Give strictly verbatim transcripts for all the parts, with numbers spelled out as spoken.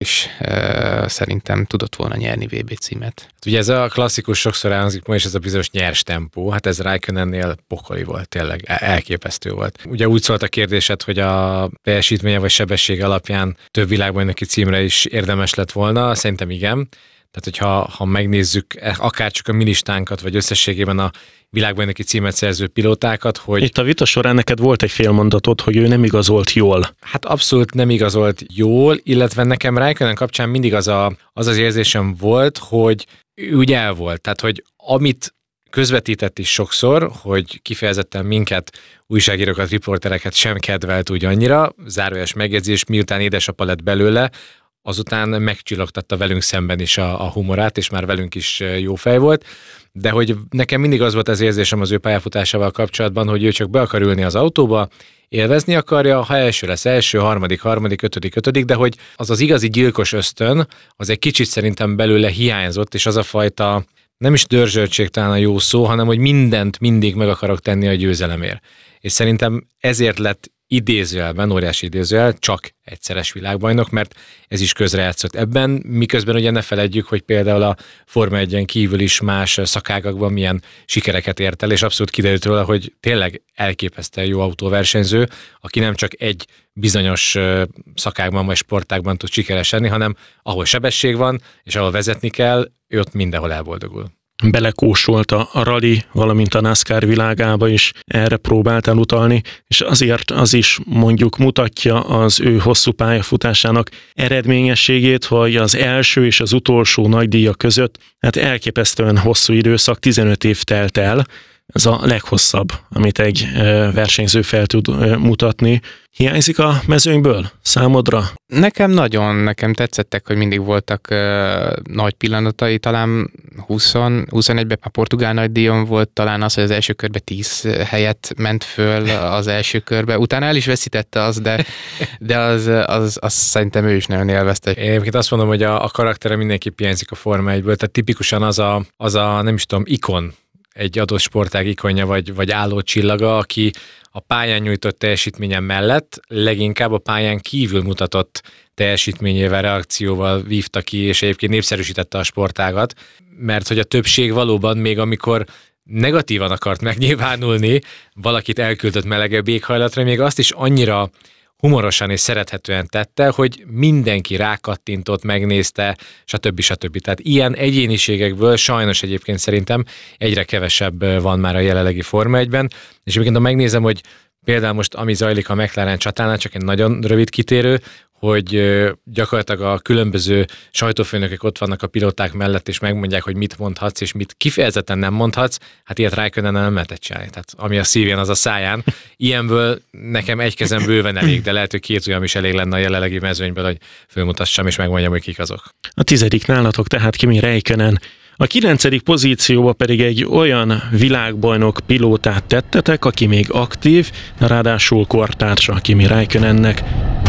is uh, szerintem tudott volna nyerni vé bé címet. Hát ugye ez a klasszikus sokszor elhangzik ma is, ez a bizonyos nyers tempó, hát ez Räikkönennél pokoli volt, tényleg elképesztő volt. Ugye úgy szólt a kérdésed, hogy a teljesítménye vagy sebesség alapján több világbajnoki címre is érdemes lett volna, szerintem igen. Tehát, hogyha ha megnézzük akár csak a mi listánkat, vagy összességében a világbajnoki címet szerző pilótákat, hogy... Itt a vita során neked volt egy fél mondatod, hogy ő nem igazolt jól. Hát abszolút nem igazolt jól, illetve nekem Räikkönen kapcsán mindig az, a, az az érzésem volt, hogy ő úgy el volt. Tehát, hogy amit közvetített is sokszor, hogy kifejezetten minket, újságírókat, riportereket sem kedvelt úgy annyira, zárójeles megjegyzés, miután édesapa lett belőle, azután megcsillogtatta velünk szemben is a, a humorát, és már velünk is jó fej volt, de hogy nekem mindig az volt az érzésem az ő pályafutásával kapcsolatban, hogy ő csak be akar ülni az autóba, élvezni akarja, ha első lesz első, harmadik, harmadik, ötödik, ötödik, de hogy az az igazi gyilkos ösztön, az egy kicsit szerintem belőle hiányzott, és az a fajta, nem is dörzsöltség talán a jó szó, hanem hogy mindent mindig meg akarok tenni a győzelemért. És szerintem ezért lett idézőjelben, óriási idézőjel, csak egyszeres világbajnok, mert ez is közrejátszott ebben, miközben ugye ne feledjük, hogy például a Forma egyen kívül is más szakágakban milyen sikereket ért el, és abszolút kiderült róla, hogy tényleg elképesztően jó autóversenyző, aki nem csak egy bizonyos szakágban vagy sportágban tud sikeres lenni, hanem ahol sebesség van, és ahol vezetni kell, ő ott mindenhol elboldogul. Belekóstolt a rally, valamint a NASCAR világába is, erre próbáltál utalni, és azért az is mondjuk mutatja az ő hosszú pályafutásának eredményességét, hogy az első és az utolsó nagydíjak között hát elképesztően hosszú időszak, tizenöt év telt el, ez a leghosszabb, amit egy versenyző fel tud mutatni. Hiányzik a mezőnyből számodra? Nekem nagyon, nekem tetszettek, hogy mindig voltak uh, nagy pillanatai, talán húsz, huszonegyben a portugál nagydíjon volt talán az, hogy az első körbe tíz helyet ment föl az első körbe. Utána el is veszítette az, de, de az, az, az szerintem ő is nagyon élvezte. Én egyébként azt mondom, hogy a, a karaktere mindenképp hiányzik a Forma egyből, tehát tipikusan az a, az a nem is tudom, ikon, egy adott sportág ikonja vagy, vagy álló csillaga, aki a pályán nyújtott teljesítménye mellett leginkább a pályán kívül mutatott teljesítményével, reakcióval vívta ki, és egyébként népszerűsítette a sportágat, mert hogy a többség valóban még amikor negatívan akart megnyilvánulni, valakit elküldött melegebb éghajlatra, még azt is annyira humorosan és szerethetően tette, hogy mindenki rákattintott, megnézte, stb. stb. Tehát ilyen egyéniségekből sajnos egyébként szerintem egyre kevesebb van már a jelenlegi Forma egyben, és egyébként ha megnézem, hogy például most ami zajlik a McLaren csatánál, csak egy nagyon rövid kitérő, hogy gyakorlatilag a különböző sajtófőnökök ott vannak a pilóták mellett, és megmondják, hogy mit mondhatsz, és mit kifejezetten nem mondhatsz, hát ilyet Räikkönen nem lehetett csinálni. Tehát ami a szívén, az a száján. Ilyenből nekem egy kezem bőven elég, de lehet, hogy két ujjam is elég lenne a jelenlegi mezőnyből, hogy fölmutassam, és megmondjam, hogy kik azok. A tizedik nálatok tehát Kimi Räikkönen. A kilencedik pozícióba pedig egy olyan világbajnok pilótát tettetek, aki még aktív, ráadásul kortársa Kimi Räikkönennek.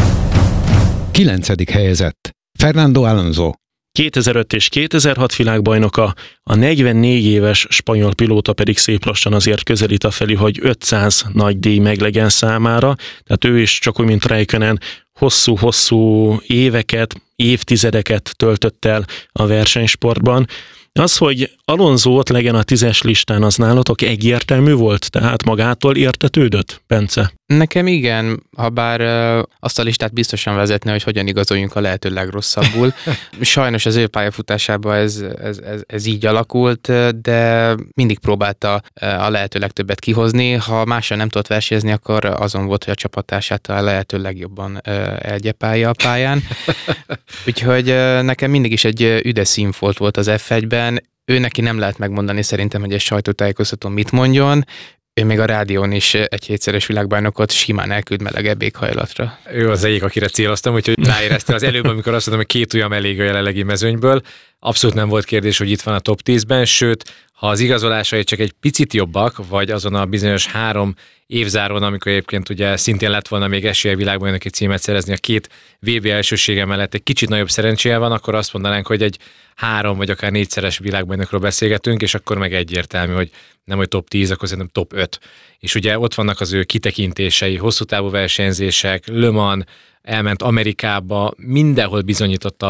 Kilencedik helyezett Fernando Alonso. kétezer-öt és kétezer-hat világbajnoka, a negyvennégy éves spanyol pilóta pedig szép lassan azért közelít afelé, hogy ötszáz nagy díj meglegyen számára, tehát ő is csak úgy, mint Räikkönen, hosszú-hosszú éveket, évtizedeket töltött el a versenysportban. Az, hogy Alonso ott legyen a tízes listán, az nálatok egyértelmű volt? Tehát magától értetődött, Bence? Nekem igen, ha bár uh, azt a listát biztosan vezetne, hogy hogyan igazoljunk a lehető legrosszabbul. Sajnos az ő pályafutásában ez, ez, ez, ez így alakult, de mindig próbálta a lehető legtöbbet kihozni. Ha mással nem tudott versenyezni, akkor azon volt, hogy a csapatását a lehető legjobban uh, elgyepálja a pályán. Úgyhogy uh, nekem mindig is egy üdes színfolt volt az ef egyben. Ő neki nem lehet megmondani szerintem, hogy egy sajtótájékoztatón mit mondjon. Ő még a rádión is egy hétszeres világbajnokot simán elküld melegebb éghajlatra. Ő az egyik, akire céloztam, úgyhogy ráéreztél az előbb, amikor azt mondom, hogy két ujjam elég a jelenlegi mezőnyből. Abszolút nem volt kérdés, hogy itt van a top tízben, sőt, ha az igazolásai csak egy picit jobbak, vagy azon a bizonyos három évzáron, amikor egyébként ugye szintén lett volna még esélye világbajnoki címet szerezni, a két vé bé elsősége mellett egy kicsit nagyobb szerencséje van, akkor azt mondanánk, hogy egy három vagy akár négyszeres világbajnokról beszélgetünk, és akkor meg egyértelmű, hogy nem hogy top tíz, akkor szerintem top öt. És ugye ott vannak az ő kitekintései, hosszú távú versenyzések, Le Mans, elment Amerikába, mindenhol bizonyította